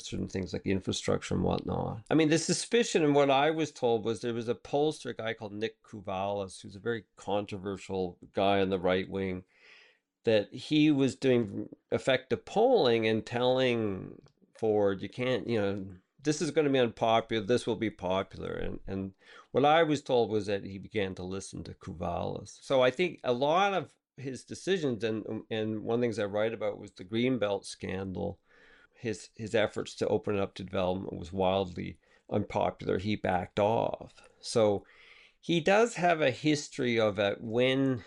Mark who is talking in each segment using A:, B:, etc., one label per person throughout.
A: certain things like infrastructure and whatnot. I mean, the suspicion and what I was told was there was a pollster guy called Nick Kouvalis, who's a very controversial guy on the right wing, that he was doing effective polling and telling Ford, you can't, this is going to be unpopular, this will be popular. And what I was told was that he began to listen to Kouvalis. So I think a lot of his decisions, and one of the things I write about was the Greenbelt scandal. His efforts to open it up to development was wildly unpopular. He backed off. So he does have a history of it when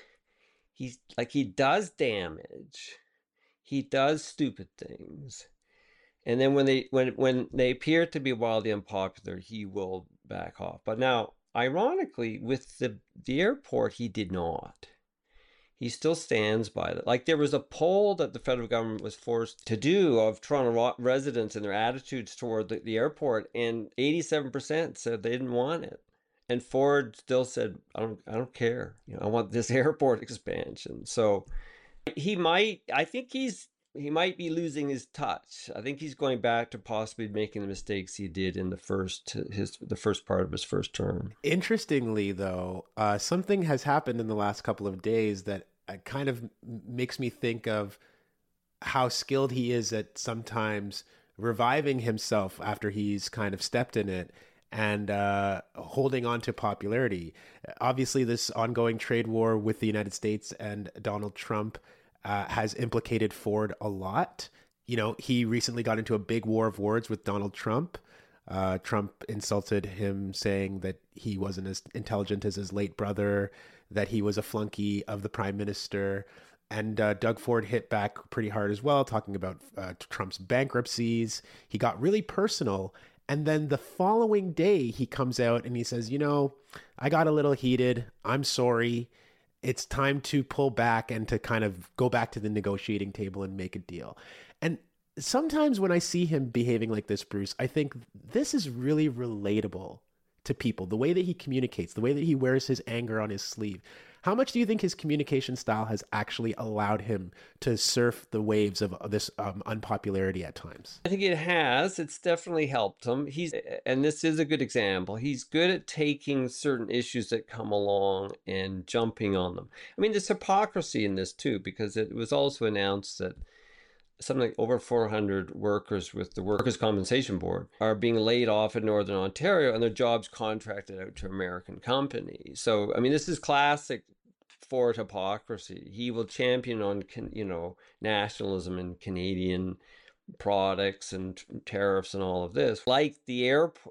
A: he does damage, he does stupid things, and then when they appear to be wildly unpopular, he will back off. But now, ironically, with the airport, he did not. He still stands by that. Like there was a poll that the federal government was forced to do of Toronto residents and their attitudes toward the airport, and 87% said they didn't want it. And Ford still said, I don't care. I want this airport expansion. So I think he might be losing his touch. I think he's going back to possibly making the mistakes he did in the first part of his first term.
B: Interestingly, though, something has happened in the last couple of days that kind of makes me think of how skilled he is at sometimes reviving himself after he's kind of stepped in it and holding on to popularity. Obviously, this ongoing trade war with the United States and Donald Trump has implicated Ford a lot. He recently got into a big war of words with Donald Trump. Trump insulted him, saying that he wasn't as intelligent as his late brother, that he was a flunky of the prime minister. And Doug Ford hit back pretty hard as well, talking about Trump's bankruptcies. He got really personal. And then the following day, he comes out and he says, I got a little heated. I'm sorry. It's time to pull back and to kind of go back to the negotiating table and make a deal. And sometimes when I see him behaving like this, Bruce, I think this is really relatable to people. The way that he communicates, the way that he wears his anger on his sleeve. How much do you think his communication style has actually allowed him to surf the waves of this unpopularity at times?
A: I think it has. It's definitely helped him. And this is a good example. He's good at taking certain issues that come along and jumping on them. I mean, there's hypocrisy in this too, because it was also announced that something like over 400 workers with the Workers' Compensation Board are being laid off in Northern Ontario and their jobs contracted out to American companies. So, I mean, this is classic Ford hypocrisy. He will champion on, nationalism and Canadian products and tariffs and all of this, like the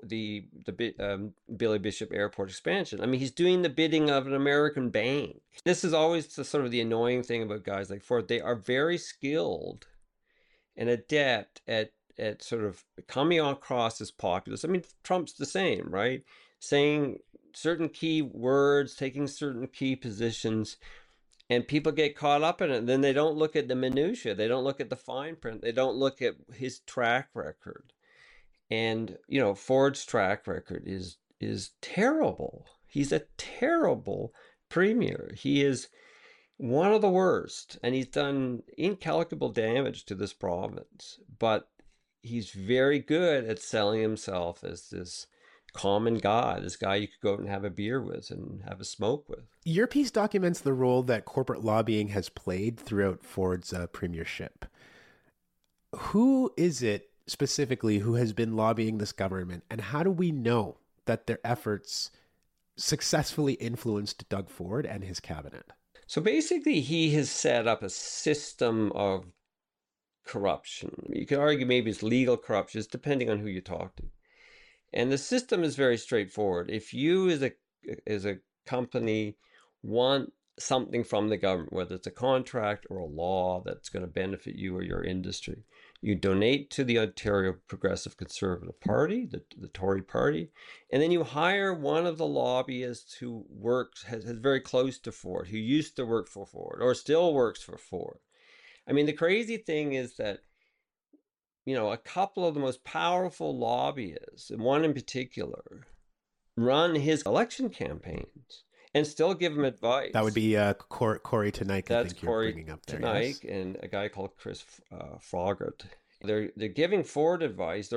A: Billy Bishop Airport expansion. I mean, he's doing the bidding of an American bank. This is always sort of the annoying thing about guys like Ford. They are very skilled and adept at sort of coming across as populist. I mean, Trump's the same, right? Saying certain key words, taking certain key positions, and people get caught up in it. And then they don't look at the minutia. They don't look at the fine print. They don't look at his track record. And, Ford's track record is terrible. He's a terrible premier. He is one of the worst, and he's done incalculable damage to this province. But he's very good at selling himself as this common guy, this guy you could go out and have a beer with and have a smoke with.
B: Your piece documents the role that corporate lobbying has played throughout Ford's premiership. Who is it specifically who has been lobbying this government, and how do we know that their efforts successfully influenced Doug Ford and his cabinet?
A: So basically, he has set up a system of corruption. You could argue maybe it's legal corruption, it's depending on who you talk to. And the system is very straightforward. If you as a company want something from the government, whether it's a contract or a law that's going to benefit you or your industry, you donate to the Ontario Progressive Conservative Party, the Tory party, and then you hire one of the lobbyists who is very close to Ford, who used to work for Ford or still works for Ford. I mean, the crazy thing is that, a couple of the most powerful lobbyists, and one in particular, run his election campaigns and still give him advice.
B: That would be Corey Teneycke.
A: That's Corey Teneycke, yes. And a guy called Chris Froggatt. They're giving Ford advice. They're